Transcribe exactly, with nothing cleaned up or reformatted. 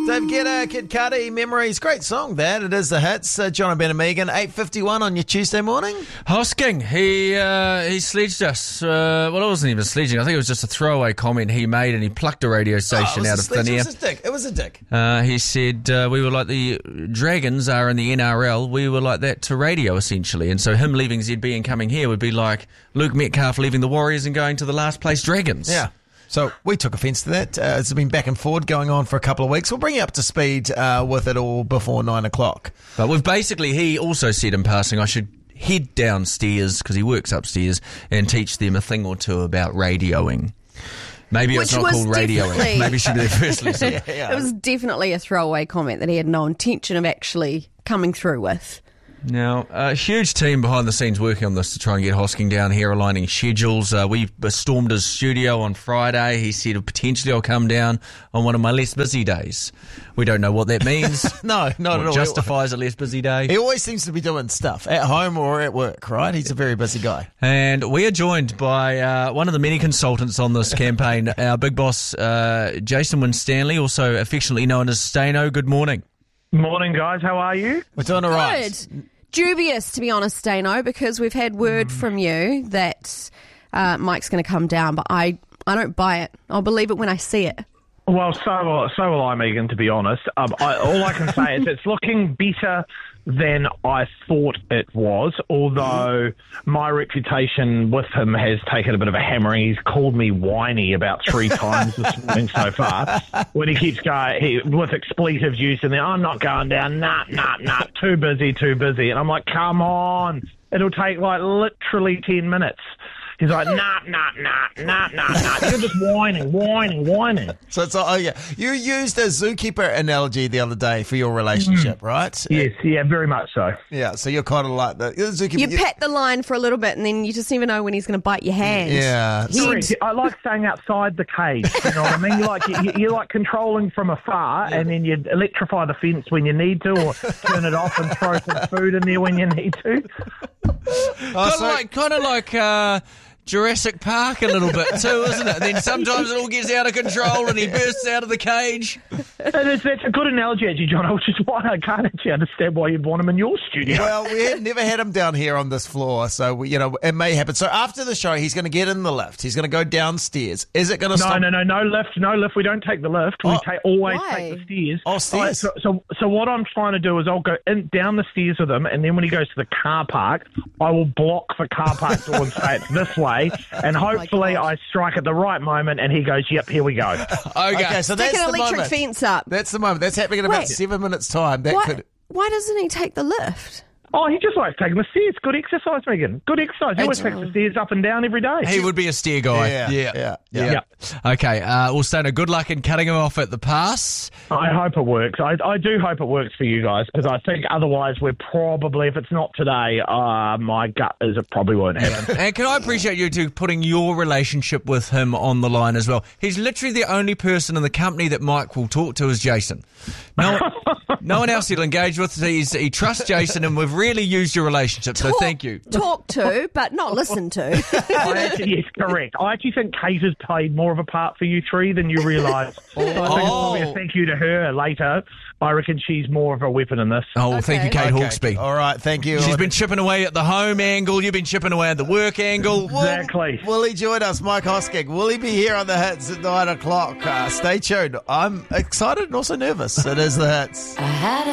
Dave Guetta, Kid Cudi, Memories. Great song, that. It is the hits. Uh, John and Ben and Megan, eight fifty-one on your Tuesday morning. Hosking, he uh, he sledged us. Uh, well, it wasn't even sledging. I think it was just a throwaway comment he made, and he plucked a radio station oh, out of thin air. It was a dick. It was a dick. Uh, he said uh, we were like the Dragons are in the N R L. We were like that to radio, essentially. And so him leaving Z B and coming here would be like Luke Metcalf leaving the Warriors and going to the last place Dragons. Yeah. So we took offence to that. Uh, it's been back and forward going on for a couple of weeks. We'll bring you up to speed uh, with it all before nine o'clock. But we've basically, he also said in passing, I should head downstairs, because he works upstairs, and teach them a thing or two about radioing. Maybe Which it's not was called radioing. definitely- Maybe it should be the first lesson. Yeah, yeah. It was definitely a throwaway comment that he had no intention of actually coming through with. Now, a huge team behind the scenes working on this to try and get Hosking down here, aligning schedules. Uh, we stormed his studio on Friday. He said potentially I'll come down on one of my less busy days. We don't know what that means. No, not What at all. justifies a less busy day. He always seems to be doing stuff at home or at work, right? He's a very busy guy. And we are joined by uh, one of the many consultants on this campaign, our big boss, uh, Jason Winstanley, also affectionately known as Staino. Good morning. Morning, guys. How are you? We're doing all right. Good. Dubious, to be honest, Dano, because we've had word from you that uh, Mike's going to come down, but I, I don't buy it. I'll believe it when I see it. Well, so so will I, Megan, to be honest. Um, I, all I can say is it's looking better than I thought it was, although my reputation with him has taken a bit of a hammering. He's called me whiny about three times this morning so far, when he keeps going he, with expletives used in there. I'm not going down, nah, nah, nah, too busy, too busy. And I'm like, come on, it'll take like literally ten minutes. He's like, nah, nah, nah, nah, nah, nah. You're just whining, whining, whining. So it's like, oh yeah, you used a zookeeper analogy the other day for your relationship, right? Yes, yeah, very much so. Yeah, so you're kind of like the, the zookeeper. You pat the line for a little bit, and then you just never know when he's going to bite your hand. Yeah. Correct. I like staying outside the cage. You know what I mean? You like you, you like controlling from afar, and then you electrify the fence when you need to, or turn it off and throw some food in there when you need to. Oh, Kind of so- like, kind of like uh, Jurassic Park a little bit too, isn't it? And then sometimes it all gets out of control and he bursts out of the cage. And it's, it's a good analogy, actually, John. I was just why I can't actually understand why you'd want him in your studio. Well, we had never had him down here on this floor, so we, you know it may happen. So after the show, he's going to get in the lift. He's going to go downstairs. Is it going to No, stop? no, no, no lift, no lift. We don't take the lift. We Oh, take, always why? take the stairs. Oh, stairs. I- so, so, so what I'm trying to do is I'll go in, down the stairs with him, and then when he goes to the car park, I will block the car park door and say it's this way, and hopefully God. I strike at the right moment, and he goes, "Yep, here we go." Okay. Okay, so Stick that's an the electric moment. fence up. That's the moment. That's happening in about Wait. seven minutes' time. That Why, could. why doesn't he take the lift? Oh, he just likes taking the stairs. Good exercise, Megan. Good exercise. He always takes the stairs up and down every day. He would be a steer guy. Yeah, yeah, yeah. Yeah. Okay, uh, well, Stainer, good luck in cutting him off at the pass. I hope it works. I, I do hope it works for you guys, because I think otherwise we're probably, if it's not today, uh, my gut is it probably won't happen. And can I appreciate you two putting your relationship with him on the line as well? He's literally the only person in the company that Mike will talk to is Jason. No, no one else he'll engage with. He's, he trusts Jason, and we've really used your relationship, so Talk- thank you. Talk to, but not listen to. I actually, yes, correct. I actually think Kate has played more of a part for you three than you realise. I think it's probably a thank you to her later. I reckon she's more of a weapon in this. Oh, well, thank you, Okay. Kate Okay. Hawkesby. All right, thank you. She's been chipping away at the home angle. You've been chipping away at the work angle. Exactly. Will he join us, Mike Hosking? Will he be here on the hits at nine o'clock? Uh, stay tuned. I'm excited and also nervous. It is the hits. I had a